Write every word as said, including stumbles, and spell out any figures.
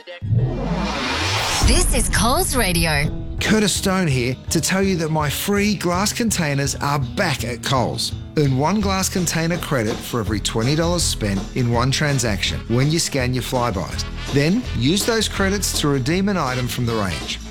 This is Coles Radio. Curtis Stone here to tell you that my free glass containers are back at Coles. Earn one glass container credit for every twenty dollars spent in one transaction when you scan your Flybys. Then use those credits to redeem an item from the range.